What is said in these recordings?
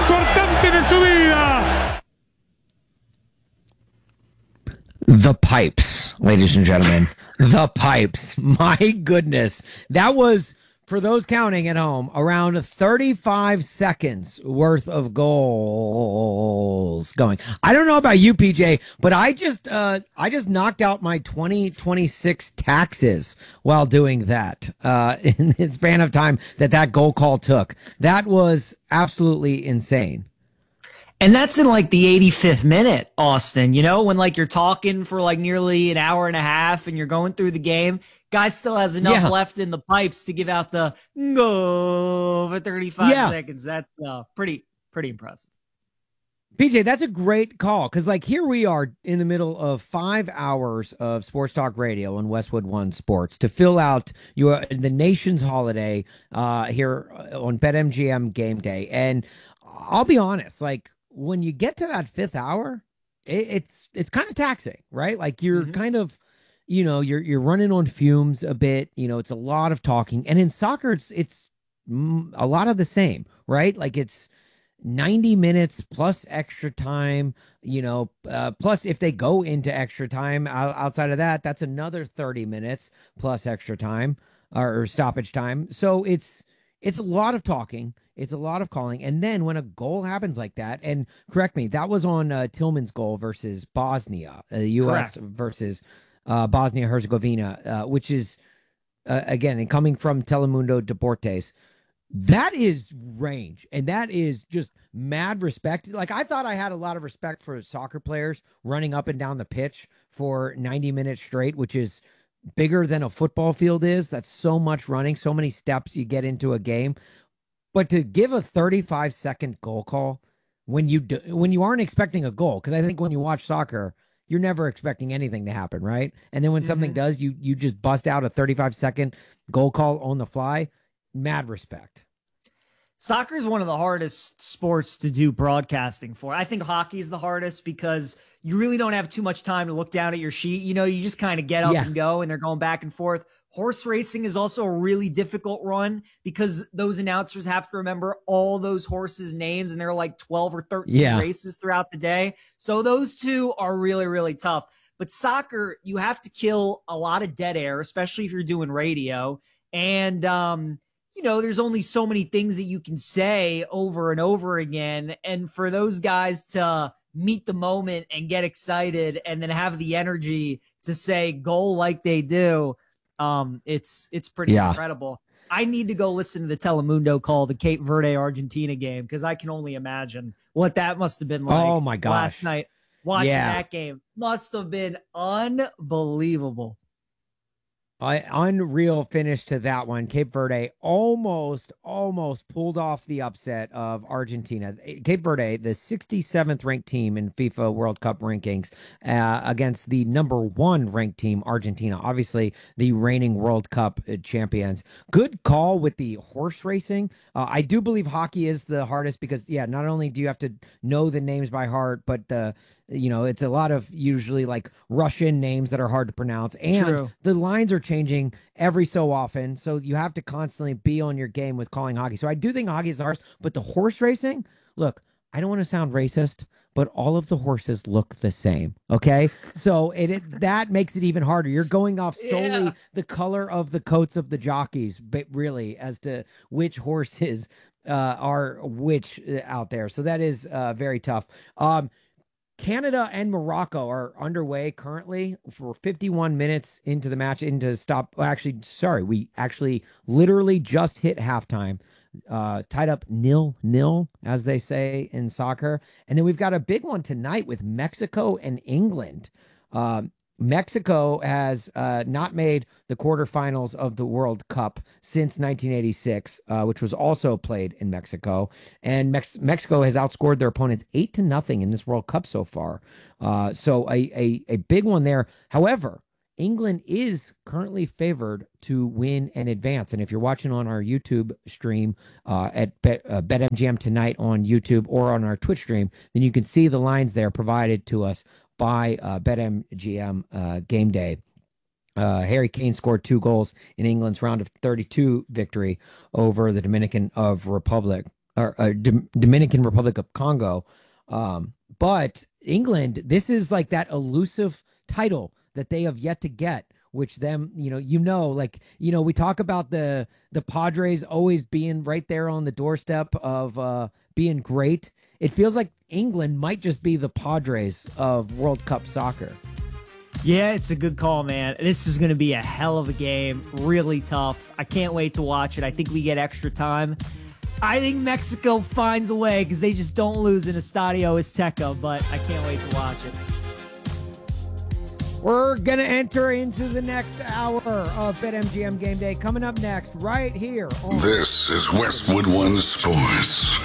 cortante de su vida. The pipes, ladies and gentlemen. The pipes. My goodness. That was, for those counting at home, around 35 seconds worth of goals going. I don't know about you, PJ, but I just knocked out my 2026 taxes while doing that in the span of time that goal call took. That was absolutely insane. And that's in like the 85th minute, Austin, you know, when like you're talking for like nearly an hour and a half and you're going through the game. Guy still has enough left in the pipes to give out the go for 35 seconds. That's pretty impressive. PJ, that's a great call because, like, here we are in the middle of 5 hours of sports talk radio on Westwood One Sports to fill out the nation's holiday here on BetMGM Game Day. And I'll be honest, like, when you get to that fifth hour, it's kind of taxing, right? Like you're kind of, you're running on fumes a bit. It's a lot of talking, and in soccer, it's a lot of the same, right? Like it's 90 minutes plus extra time, plus if they go into extra time outside of that, that's another 30 minutes plus extra time or stoppage time. So it's a lot of talking. It's a lot of calling. And then when a goal happens like that, and correct me, that was on Tillman's goal versus Bosnia, the U.S. versus Bosnia-Herzegovina, which is, again, coming from Telemundo Deportes, that is range. And that is just mad respect. Like, I thought I had a lot of respect for soccer players running up and down the pitch for 90 minutes straight, which is bigger than a football field is. That's so much running, so many steps you get into a game. But to give a 35-second goal call when you aren't expecting a goal, because I think when you watch soccer, you're never expecting anything to happen, right? And then when something does, you just bust out a 35-second goal call on the fly. Mad respect. Soccer is one of the hardest sports to do broadcasting for. I think hockey is the hardest because you really don't have too much time to look down at your sheet. You just kind of get up and go, and they're going back and forth. Horse racing is also a really difficult run because those announcers have to remember all those horses' names, and there are like 12 or 13 races throughout the day. So those two are really, really tough. But soccer, you have to kill a lot of dead air, especially if you're doing radio. And, there's only so many things that you can say over and over again. And for those guys to meet the moment and get excited and then have the energy to say goal like they do, it's pretty incredible. I need to go listen to the Telemundo call, the Cape Verde Argentina game, because I can only imagine what that must have been like. Oh my gosh. Last night watching that game must have been unbelievable. Unreal finish to that one. Cape Verde almost pulled off the upset of Argentina. Cape Verde, the 67th ranked team in FIFA World Cup rankings, against the number 1 ranked team, Argentina, obviously the reigning World Cup champions. Good call with the horse racing. I do believe hockey is the hardest because, not only do you have to know the names by heart, but it's a lot of usually like Russian names that are hard to pronounce. And the lines are changing every so often. So you have to constantly be on your game with calling hockey. So I do think hockey is the hardest. But the horse racing, look, I don't want to sound racist, but all of the horses look the same. Okay. So that makes it even harder. You're going off solely the color of the coats of the jockeys, but really as to which horses are which out there. So that is very tough. Canada and Morocco are underway currently for 51 minutes into the match. We actually literally just hit halftime, tied up 0-0, as they say in soccer. And then we've got a big one tonight with Mexico and England. Mexico has not made the quarterfinals of the World Cup since 1986, which was also played in Mexico. And Mexico has outscored their opponents 8-0 in this World Cup so far. So a big one there. However, England is currently favored to win and advance. And if you're watching on our YouTube stream at BetMGM tonight on YouTube or on our Twitch stream, then you can see the lines there provided to us by BetMGM Game Day. Harry Kane scored 2 goals in England's round of 32 victory over the Dominican of Republic. Dominican Republic of Congo. But England, this is like that elusive title that they have yet to get, which them, we talk about the Padres always being right there on the doorstep of being great. It feels like England might just be the Padres of World Cup soccer. Yeah, it's a good call, man. This is going to be a hell of a game. Really tough. I can't wait to watch it. I think we get extra time. I think Mexico finds a way because they just don't lose in Estadio Azteca, but I can't wait to watch it. We're going to enter into the next hour of BetMGM Game Day. Coming up next, right here. This is Westwood One Sports.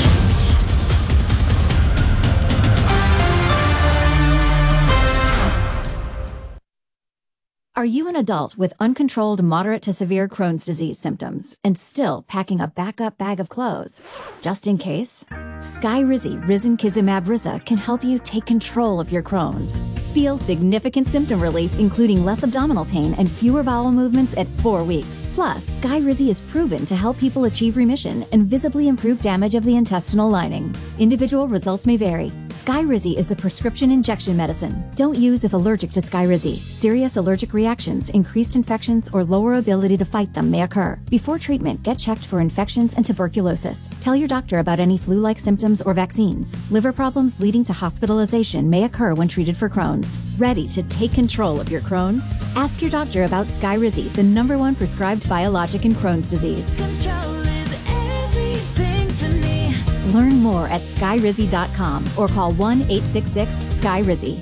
Are you an adult with uncontrolled moderate to severe Crohn's disease symptoms and still packing a backup bag of clothes? Just in case, Skyrizi Risankizumab Riza can help you take control of your Crohn's. Feel significant symptom relief, including less abdominal pain and fewer bowel movements at 4 weeks. Plus, Skyrizi is proven to help people achieve remission and visibly improve damage of the intestinal lining. Individual results may vary. Skyrizi is a prescription injection medicine. Don't use if allergic to Skyrizi. Serious allergic reactions, increased infections, or lower ability to fight them may occur. Before treatment, get checked for infections and tuberculosis. Tell your doctor about any flu-like symptoms or vaccines. Liver problems leading to hospitalization may occur when treated for Crohn's. Ready to take control of your Crohn's? Ask your doctor about Skyrizi, the #1 prescribed biologic in Crohn's disease. Control is everything to me. Learn more at skyrizi.com or call 1-866-SKYRIZI.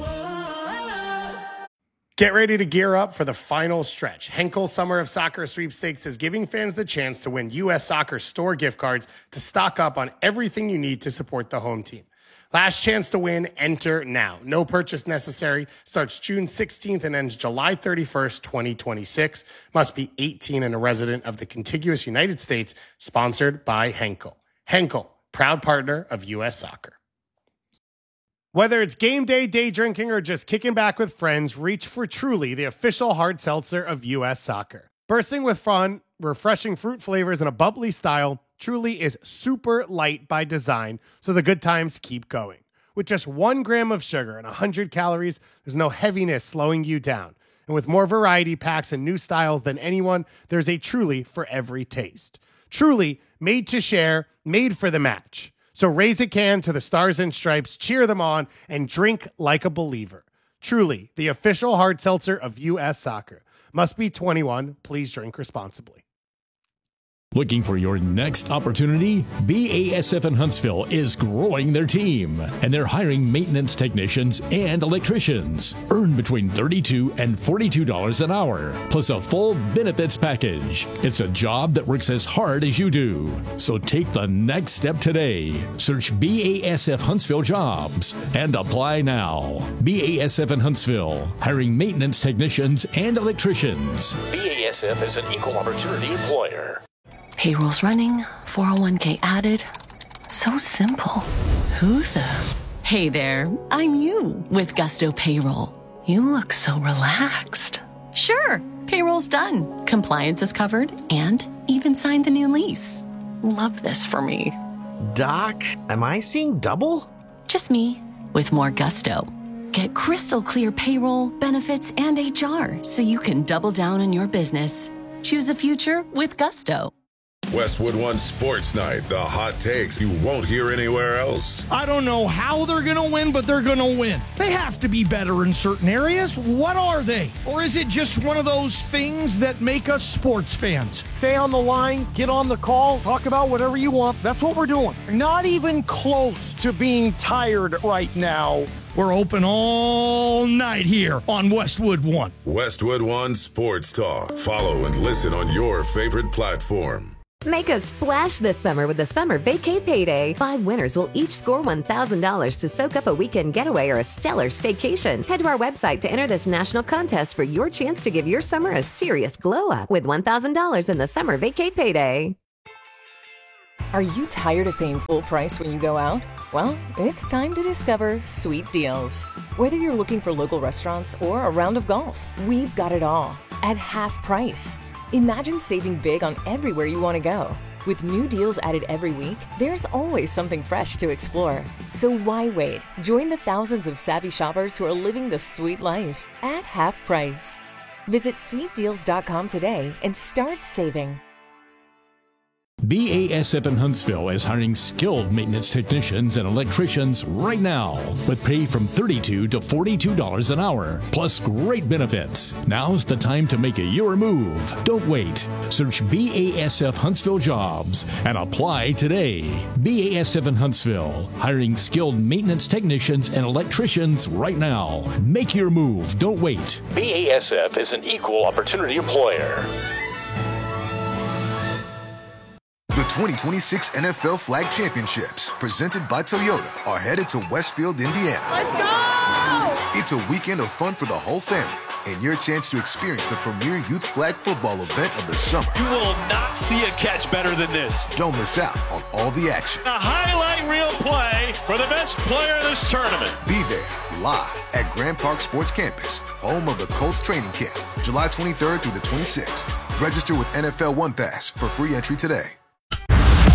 Get ready to gear up for the final stretch. Henkel Summer of Soccer Sweepstakes is giving fans the chance to win U.S. Soccer store gift cards to stock up on everything you need to support the home team. Last chance to win, enter now. No purchase necessary. Starts June 16th and ends July 31st, 2026. Must be 18 and a resident of the contiguous United States. Sponsored by Henkel. Henkel, proud partner of U.S. Soccer. Whether it's game day, day drinking, or just kicking back with friends, reach for Truly, the official hard seltzer of U.S. Soccer. Bursting with fun, refreshing fruit flavors, and a bubbly style, Truly is super light by design, so the good times keep going. With just 1 gram of sugar and 100 calories, there's no heaviness slowing you down. And with more variety packs and new styles than anyone, there's a Truly for every taste. Truly, made to share, made for the match. So raise a can to the Stars and Stripes, cheer them on, and drink like a believer. Truly, the official hard seltzer of U.S. Soccer. Must be 21. Please drink responsibly. Looking for your next opportunity? BASF in Huntsville is growing their team, and they're hiring maintenance technicians and electricians. Earn between $32 and $42 an hour, plus a full benefits package. It's a job that works as hard as you do. So take the next step today. Search BASF Huntsville Jobs and apply now. BASF in Huntsville, hiring maintenance technicians and electricians. BASF is an equal opportunity employer. Payroll's running, 401k added. So simple. Who the? Hey there, I'm you with Gusto Payroll. You look so relaxed. Sure, payroll's done. Compliance is covered and even signed the new lease. Love this for me. Doc, am I seeing double? Just me with more Gusto. Get crystal clear payroll, benefits, and HR so you can double down on your business. Choose a future with Gusto. Westwood One Sports Night, the hot takes you won't hear anywhere else. I don't know how they're going to win, but they're going to win. They have to be better in certain areas. What are they? Or is it just one of those things that make us sports fans? Stay on the line, get on the call, talk about whatever you want. That's what we're doing. Not even close to being tired right now. We're open all night here on Westwood One. Westwood One Sports Talk. Follow and listen on your favorite platform. Make a splash this summer with the Summer Vacay Payday. 5 winners will each score $1,000 to soak up a weekend getaway or a stellar staycation. Head to our website to enter this national contest for your chance to give your summer a serious glow-up with $1,000 in the Summer Vacay Payday. Are you tired of paying full price when you go out? Well, it's time to discover Sweet Deals. Whether you're looking for local restaurants or a round of golf, we've got it all at half price. Imagine saving big on everywhere you want to go. With new deals added every week, there's always something fresh to explore. So why wait? Join the thousands of savvy shoppers who are living the sweet life at half price. Visit sweetdeals.com today and start saving. BASF in Huntsville is hiring skilled maintenance technicians and electricians right now with pay from $32 to $42 an hour, plus great benefits. Now's the time to make your move. Don't wait. Search BASF Huntsville Jobs and apply today. BASF in Huntsville, hiring skilled maintenance technicians and electricians right now. Make your move. Don't wait. BASF is an equal opportunity employer. The 2026 NFL Flag Championships, presented by Toyota, are headed to Westfield, Indiana. Let's go! It's a weekend of fun for the whole family and your chance to experience the premier youth flag football event of the summer. You will not see a catch better than this. Don't miss out on all the action. A highlight reel play for the best player of this tournament. Be there live at Grand Park Sports Campus, home of the Colts training camp, July 23rd through the 26th. Register with NFL One Pass for free entry today.